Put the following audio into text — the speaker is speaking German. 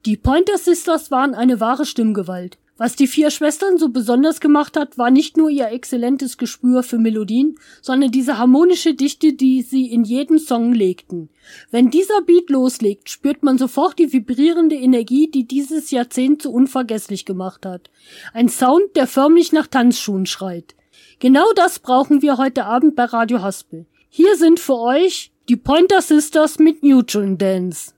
Die Pointer Sisters waren eine wahre Stimmgewalt. Was die 4 Schwestern so besonders gemacht hat, war nicht nur ihr exzellentes Gespür für Melodien, sondern diese harmonische Dichte, die sie in jeden Song legten. Wenn dieser Beat loslegt, spürt man sofort die vibrierende Energie, die dieses Jahrzehnt so unvergesslich gemacht hat. Ein Sound, der förmlich nach Tanzschuhen schreit. Genau das brauchen wir heute Abend bei Radio Haspel. Hier sind für euch die Pointer Sisters mit Neutron Dance.